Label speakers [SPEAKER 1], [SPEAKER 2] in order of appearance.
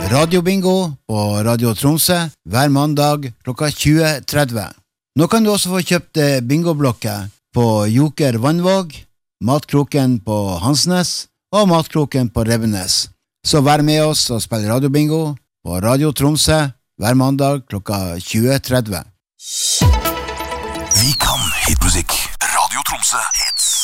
[SPEAKER 1] radiobingo på Radio Tromsø hver mandag klokka 20:30. Nå kan du også få kjøpt bingoblokker på Joker Vannvåg, Matkroken på Hansnes og Matkroken på Rebbenes. Så vær med oss og spill radiobingo på Radio Tromsø hver mandag klokka 20:30.
[SPEAKER 2] Vi kan hitmusikk. Radio Tromsø hits.